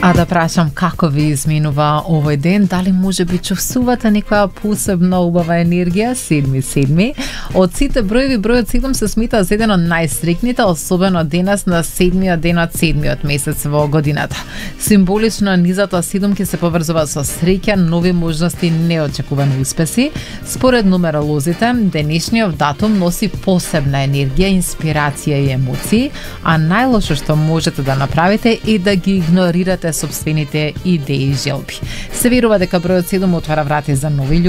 А да прашам како ви изминува овој ден, дали може би чувствувате некоја посебна убава енергија? 7.7. Од сите броеви, бројот 7 се смета за еден од најстрекните, особено денес на 7-миот ден од 7-миот месец во годината. Символично низата 7 ќе се поврзува со среќа, нови можности, неочекувани успеси. Според нумеролозите, денешниот датум носи посебна енергија, инспирација и емоции, а најлошо што можете да направите е да ги игнорирате собствените идеи и желби. Се верува дека бројот 7 отвара врати за нови